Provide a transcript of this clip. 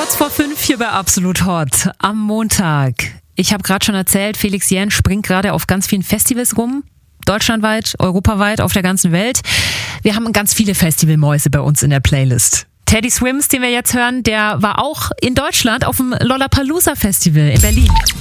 Kurz vor 5 hier bei Absolut Hot am Montag. Ich habe gerade schon erzählt, Felix Jähn springt gerade auf ganz vielen Festivals rum. Deutschlandweit, europaweit, auf der ganzen Welt. Wir haben ganz viele Festivalmäuse bei uns in der Playlist. Teddy Swims, den wir jetzt hören, der war auch in Deutschland auf dem Lollapalooza Festival in Berlin.